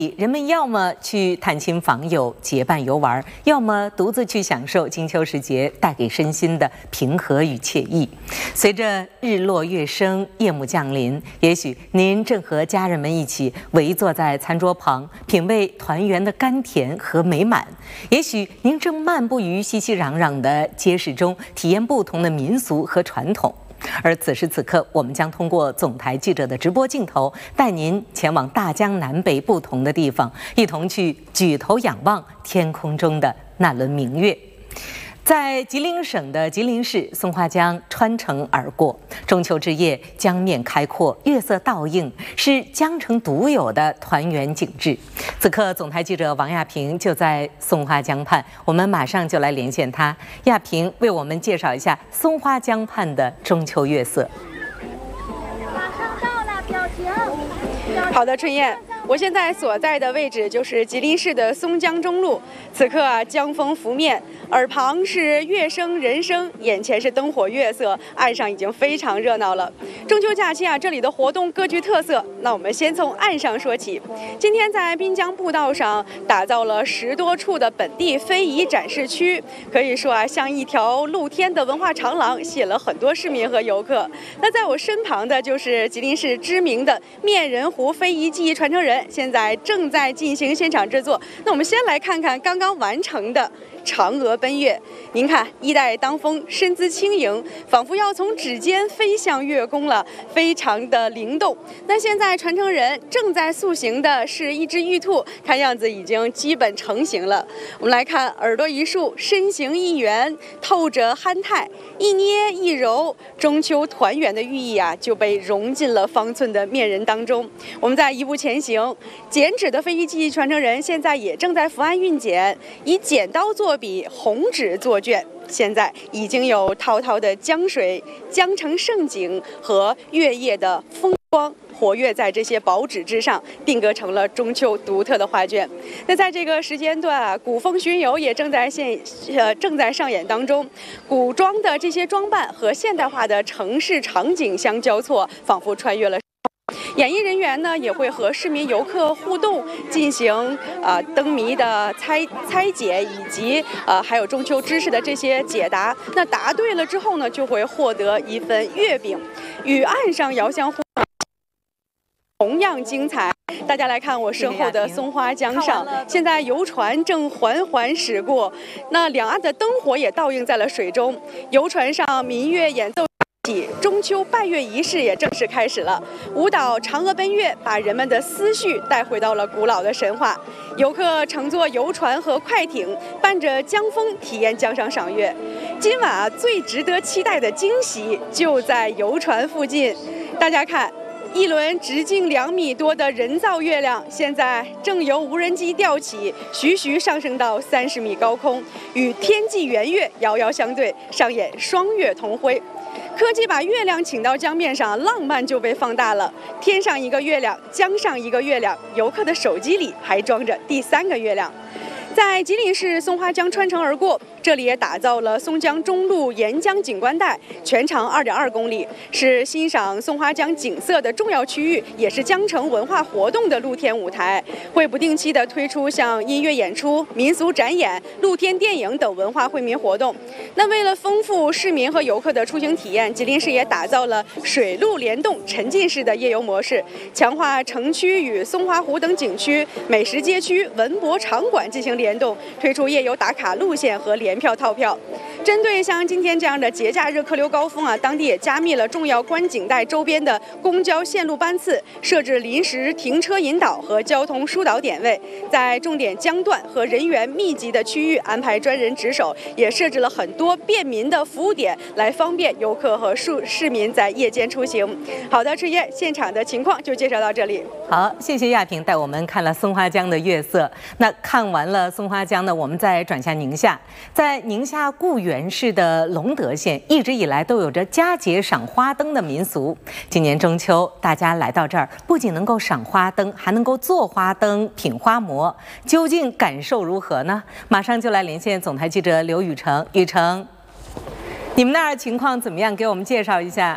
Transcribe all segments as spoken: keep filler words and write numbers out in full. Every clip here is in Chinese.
人们要么去探亲访友、结伴游玩，要么独自去享受金秋时节带给身心的平和与惬意。随着日落月升，夜幕降临，也许您正和家人们一起围坐在餐桌旁，品味团圆的甘甜和美满；也许您正漫步于熙熙攘攘的街市中，体验不同的民俗和传统。而此时此刻，我们将通过总台记者的直播镜头，带您前往大江南北不同的地方，一同去举头仰望天空中的那轮明月。在吉林省的吉林市，松花江穿城而过，中秋之夜，江面开阔，月色倒映，是江城独有的团圆景致。此刻，总台记者王亚平就在松花江畔，我们马上就来连线他。亚平为我们介绍一下松花江畔的中秋月色。 马上到了，表情。 好的，春燕。我现在所在的位置就是吉林市的松江中路，此刻啊，江风拂面，耳旁是乐声人声，眼前是灯火月色，岸上已经非常热闹了。中秋假期啊，这里的活动各具特色。那我们先从岸上说起。今天在滨江步道上打造了十多处的本地非遗展示区，可以说啊，像一条露天的文化长廊，吸引了很多市民和游客。那在我身旁的就是吉林市知名的面人湖非遗技艺传承人。现在正在进行现场制作。那我们先来看看刚刚完成的嫦娥奔月。您看，衣带当风，身姿轻盈，仿佛要从指尖飞向月宫了，非常的灵动。那现在传承人正在塑形的是一只玉兔，看样子已经基本成型了。我们来看，耳朵一竖，身形一圆，透着憨态，一捏一揉，中秋团圆的寓意啊就被融进了方寸的面人当中。我们再一步前行，剪纸的非遗技艺传承人现在也正在伏案运剪，以剪刀做笔，红纸做卷。现在已经有滔滔的江水、江城盛景和月夜的风光活跃在这些薄纸之上，定格成了中秋独特的画卷。那在这个时间段啊，古风巡游也正在现呃正在上演当中，古装的这些装扮和现代化的城市场景相交错，仿佛穿越了。演艺人员呢也会和市民游客互动，进行啊、呃、灯谜的猜猜解，以及呃还有中秋知识的这些解答。那答对了之后呢，就会获得一份月饼。与岸上遥相呼应，同样精彩。大家来看我身后的松花江上，现在游船正缓缓驶过，那两岸的灯火也倒映在了水中。游船上民乐演奏。中秋拜月仪式也正式开始了，舞蹈嫦娥奔月把人们的思绪带回到了古老的神话。游客乘坐游船和快艇，伴着江风体验江上赏月。今晚啊，最值得期待的惊喜就在游船附近。大家看，一轮直径两米多的人造月亮，现在正由无人机吊起，徐徐上升到三十米高空，与天际圆月遥遥相对，上演双月同辉。科技把月亮请到江面上，浪漫就被放大了。天上一个月亮，江上一个月亮，游客的手机里还装着第三个月亮。在吉林市松花江穿城而过，这里也打造了松江中路沿江景观带，全长二点二公里，是欣赏松花江景色的重要区域，也是江城文化活动的露天舞台。会不定期的推出像音乐演出、民俗展演、露天电影等文化惠民活动。那为了丰富市民和游客的出行体验，吉林市也打造了水陆联动沉浸式的夜游模式，强化城区与松花湖等景区、美食街区、文博场馆进行联动，推出夜游打卡路线和联票套票。针对像今天这样的节假日客流高峰啊，当地也加密了重要观景带周边的公交线路班次，设置临时停车引导和交通疏导点位，在重点江段和人员密集的区域安排专人值守，也设置了很多便民的服务点，来方便游客和市市民在夜间出行。好的，春燕，现场的情况就介绍到这里。 好，谢谢亚平带我们看了松花江的月色。那看完了松花江呢，我们再转向宁夏，在宁夏固原市的隆德县，一直以来都有着佳节赏花灯的民俗。今年中秋，大家来到这儿，不仅能够赏花灯，还能够做花灯、品花馍，究竟感受如何呢？马上就来连线总台记者刘雨成。雨成，你们那儿情况怎么样？给我们介绍一下。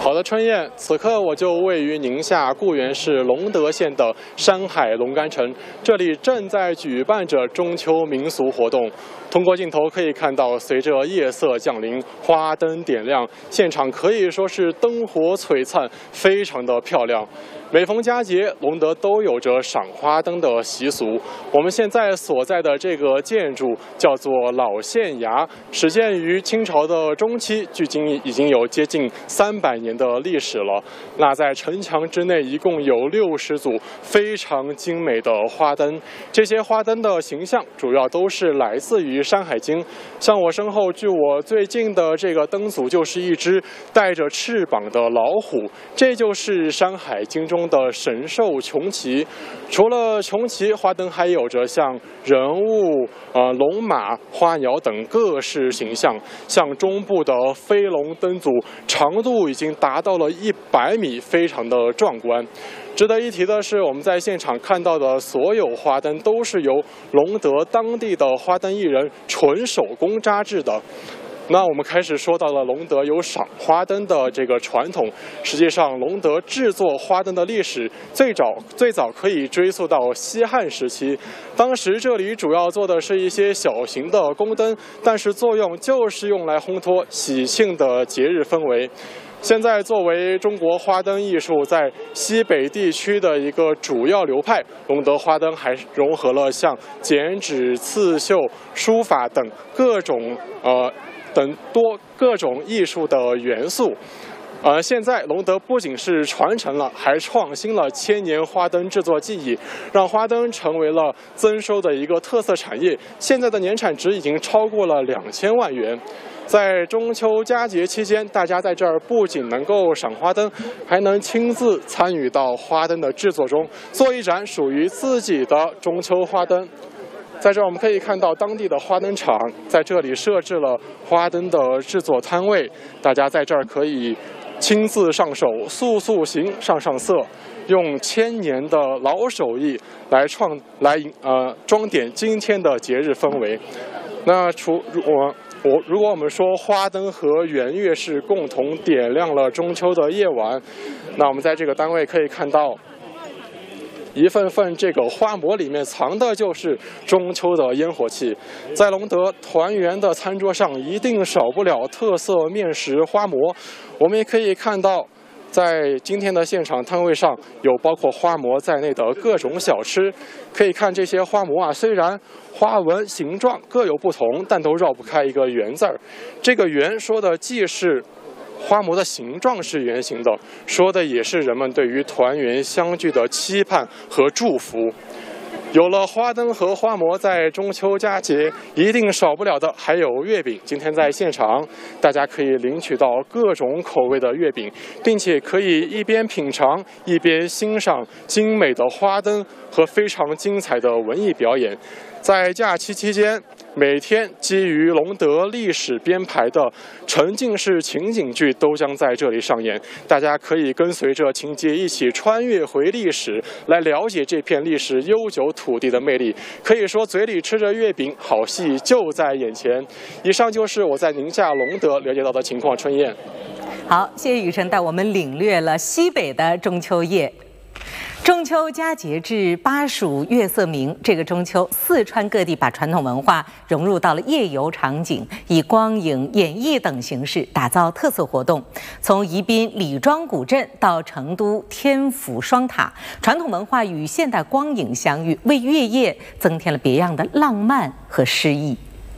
好的，春燕，此刻我就位于宁夏固原市隆德县的山海龙干城，这里正在举办着中秋民俗活动。通过镜头可以看到，随着夜色降临，花灯点亮，现场可以说是灯火璀璨，非常的漂亮。每逢佳节，隆德都有着赏花灯的习俗。我们现在所在的这个建筑叫做老县衙，始建于清朝的中期，距今已经有接近三百年的历史了。那在城墙之内，一共有六十组非常精美的花灯。这些花灯的形象主要都是来自于《山海经》。像我身后，距我最近的这个灯组就是一只带着翅膀的老虎，这就是《山海经》中的神兽穷奇。除了穷奇，花灯还有着像人物、呃龙马、花鸟等各式形象。像中部的飞龙灯组，长度已经达到了一百米，非常的壮观。值得一提的是，我们在现场看到的所有花灯都是由隆德当地的花灯艺人纯手工扎制的。那我们开始说到了隆德有赏花灯的这个传统。实际上，隆德制作花灯的历史最早最早可以追溯到西汉时期。当时这里主要做的是一些小型的宫灯，但是作用就是用来烘托喜庆的节日氛围。现在作为中国花灯艺术在西北地区的一个主要流派，隆德花灯还融合了像剪纸、刺绣、书法等各种呃。等多各种艺术的元素，呃，现在隆德不仅是传承了，还创新了千年花灯制作技艺，让花灯成为了增收的一个特色产业。现在的年产值已经超过了两千万元。在中秋佳节期间，大家在这儿不仅能够赏花灯，还能亲自参与到花灯的制作中，做一盏属于自己的中秋花灯。在这儿我们可以看到当地的花灯厂在这里设置了花灯的制作摊位，大家在这儿可以亲自上手，塑塑形，上上色，用千年的老手艺来创来呃装点今天的节日氛围。那除我我如果我们说花灯和圆月是共同点亮了中秋的夜晚，那我们在这个单位可以看到，一份份这个花馍里面藏的就是中秋的烟火气。在隆德团圆的餐桌上，一定少不了特色面食花馍。我们也可以看到，在今天的现场摊位上有包括花馍在内的各种小吃。可以看这些花馍啊，虽然花纹形状各有不同，但都绕不开一个圆字儿。这个圆说的既是花馍的形状是圆形的，说的也是人们对于团圆相聚的期盼和祝福。有了花灯和花馍，在中秋佳节一定少不了的还有月饼。今天在现场，大家可以领取到各种口味的月饼，并且可以一边品尝一边欣赏精美的花灯和非常精彩的文艺表演。在假期期间，每天基于隆德历史编排的沉浸式情景剧都将在这里上演，大家可以跟随着情节一起穿越回历史，来了解这片历史悠久土地的魅力。可以说，嘴里吃着月饼，好戏就在眼前。以上就是我在宁夏隆德了解到的情况。春燕， 好，谢谢雨辰带我们领略了西北的中秋夜。中秋佳节至，巴蜀月色明。这个中秋，四川各地把传统文化融入到了夜游场景，以光影、演绎等形式打造特色活动。从宜宾李庄古镇到成都天府双塔，传统文化与现代光影相遇，为月夜增添了别样的浪漫和诗意。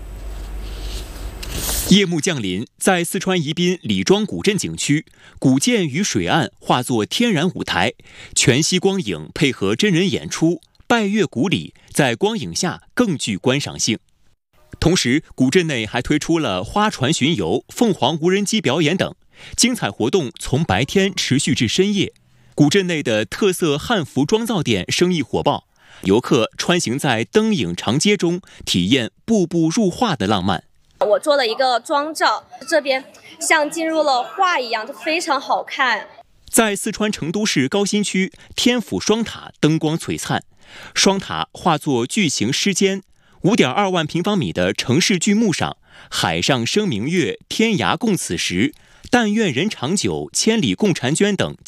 夜幕降临，在四川宜宾李庄古镇景区，古建与水岸化作天然舞台，全息光影配合真人演出，拜月古礼在光影下更具观赏性。同时，古镇内还推出了花船巡游、凤凰无人机表演等精彩活动，从白天持续至深夜。古镇内的特色汉服妆造店生意火爆，游客穿行在灯影长街中，体验步步入画的浪漫。 我做了一个妆照，这边像进入了画一样，就非常好看。 在四川成都市高新区天府双塔，灯光璀璨，双塔化作巨型狮肩， 五点二万平方米的城市巨幕上，海上生明月，天涯共此时， 但愿人长久、千里共婵娟等